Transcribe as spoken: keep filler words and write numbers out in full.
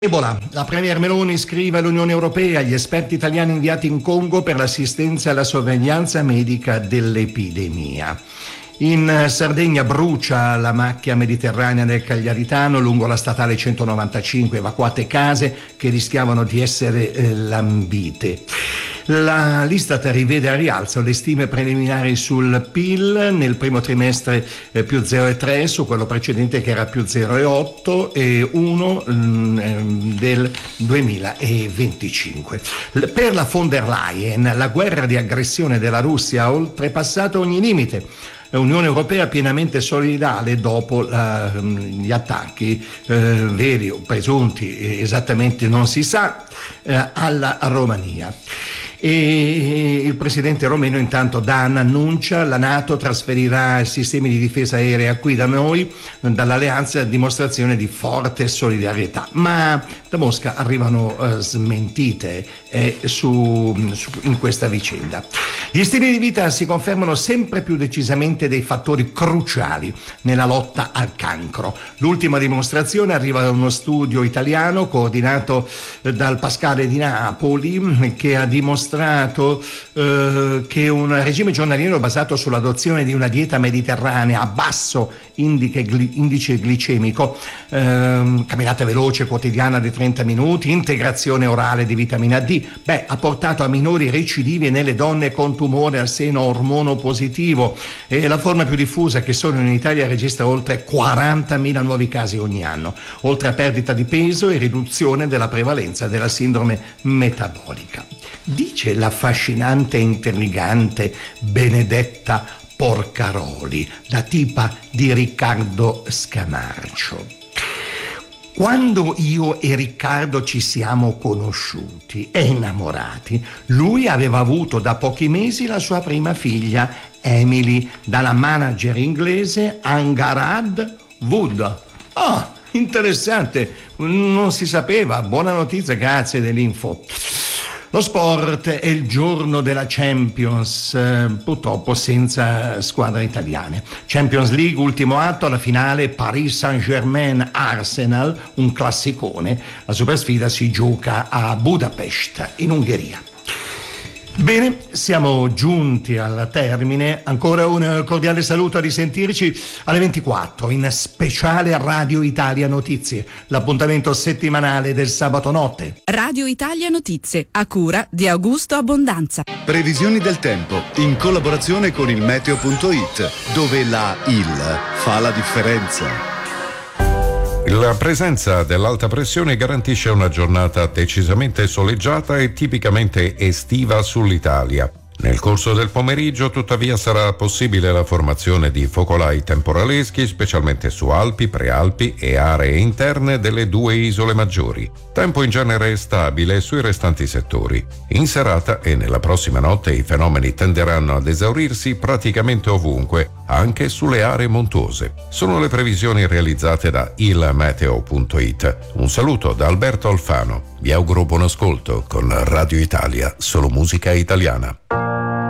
Ebola. La Premier Meloni scrive all'Unione Europea: gli esperti italiani inviati in Congo per l'assistenza e la sorveglianza medica dell'epidemia. In Sardegna brucia la macchia mediterranea del Cagliaritano lungo la statale centonovantacinque, evacuate case che rischiavano di essere eh, lambite. La l'Istat rivede a rialzo le stime preliminari sul P I L nel primo trimestre, eh, più zero virgola tre su quello precedente che era più zero virgola otto e uno mh, del duemilaventicinque. Per la von der Leyen la guerra di aggressione della Russia ha oltrepassato ogni limite. L'Unione Europea pienamente solidale dopo la, gli attacchi eh, veri o presunti, esattamente non si sa, eh, alla Romania. E il presidente romeno intanto Dan annuncia: la NATO trasferirà sistemi di difesa aerea qui da noi, dall'alleanza, a dimostrazione di forte solidarietà. Ma da Mosca arrivano eh, smentite eh, su, su, in questa vicenda. Gli stili di vita si confermano sempre più decisamente dei fattori cruciali nella lotta al cancro. L'ultima dimostrazione arriva da uno studio italiano coordinato eh, dal Pascale di Napoli, che ha dimostrato eh, che un regime giornaliero basato sull'adozione di una dieta mediterranea a basso indice, gli, indice glicemico, eh, camminata veloce quotidiana di trenta minuti, integrazione orale di vitamina D, beh, ha portato a minori recidivi nelle donne con tumore al seno ormono positivo, e la forma più diffusa, che solo in Italia registra oltre quarantamila nuovi casi ogni anno, oltre a perdita di peso e riduzione della prevalenza della sindrome metabolica. Dice l'affascinante e intrigante Benedetta Porcaroli, la tipa di Riccardo Scamarcio: quando io e Riccardo ci siamo conosciuti e innamorati, lui aveva avuto da pochi mesi la sua prima figlia, Emily, dalla manager inglese Angarad Wood. Ah, interessante, non si sapeva, buona notizia, grazie dell'info. Lo sport è il giorno della Champions, eh, purtroppo senza squadre italiane. Champions League, ultimo atto, alla finale Paris Saint-Germain-Arsenal, un classicone. La supersfida si gioca a Budapest, in Ungheria. Bene, siamo giunti al termine. Ancora un cordiale saluto, a risentirci alle ventiquattro in speciale Radio Italia Notizie, l'appuntamento settimanale del sabato notte. Radio Italia Notizie, a cura di Augusto Abbondanza. Previsioni del tempo in collaborazione con il meteo punto it, dove la I L fa la differenza. La presenza dell'alta pressione garantisce una giornata decisamente soleggiata e tipicamente estiva sull'Italia. Nel corso del pomeriggio, tuttavia, sarà possibile la formazione di focolai temporaleschi, specialmente su Alpi, Prealpi e aree interne delle due isole maggiori. Tempo in genere stabile sui restanti settori. In serata e nella prossima notte i fenomeni tenderanno ad esaurirsi praticamente ovunque, anche sulle aree montuose. Sono le previsioni realizzate da il meteo punto it. Un saluto da Alberto Alfano. Vi auguro buon ascolto con Radio Italia, solo musica italiana.